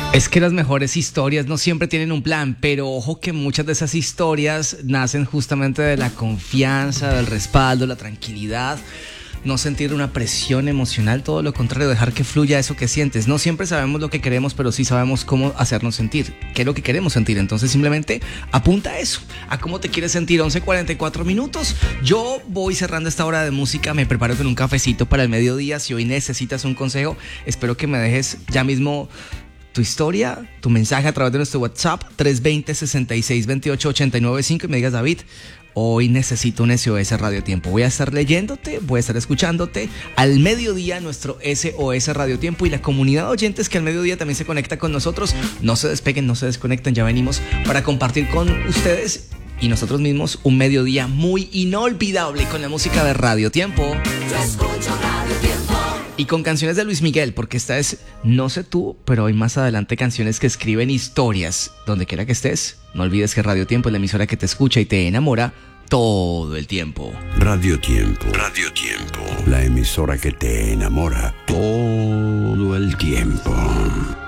Es que las mejores historias no siempre tienen un plan, pero ojo que muchas de esas historias nacen justamente de la confianza, del respaldo, la tranquilidad, no sentir una presión emocional, todo lo contrario, dejar que fluya eso que sientes. No siempre sabemos lo que queremos, pero sí sabemos cómo hacernos sentir, qué es lo que queremos sentir. Entonces simplemente apunta a eso, a cómo te quieres sentir. 11:44 minutos. Yo voy cerrando esta hora de música, me preparo con un cafecito para el mediodía. Si hoy necesitas un consejo, espero que me dejes ya mismo tu historia, tu mensaje a través de nuestro WhatsApp 320-6628-895 y me digas: David, hoy necesito un SOS Radio Tiempo. Voy a estar leyéndote, voy a estar escuchándote al mediodía, nuestro SOS Radio Tiempo, y la comunidad de oyentes que al mediodía también se conecta con nosotros. No se despeguen, no se desconecten, ya venimos para compartir con ustedes y nosotros mismos un mediodía muy inolvidable con la música de Radio Tiempo. Yo escucho Radio Tiempo. Y con canciones de Luis Miguel, porque esta es, no sé tú, pero hoy más adelante canciones que escriben historias. Donde quiera que estés, no olvides que Radio Tiempo es la emisora que te escucha y te enamora todo el tiempo. Radio Tiempo. Radio Tiempo. La emisora que te enamora todo el tiempo.